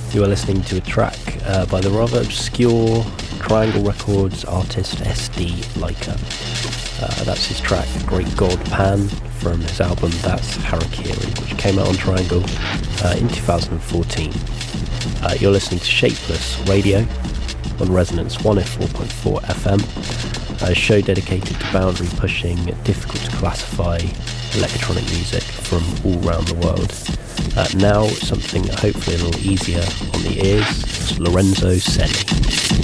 You are listening to a track by the rather obscure Triangle Records artist SD Leica. That's his track Great God Pan from his album That's Harakiri, which came out on Triangle in 2014. You're listening to Shapeless Radio on Resonance 104.4 FM, a show dedicated to boundary pushing, difficult to classify electronic music from all around the world. Now something hopefully a little easier on the ears. It's Lorenzo Senni.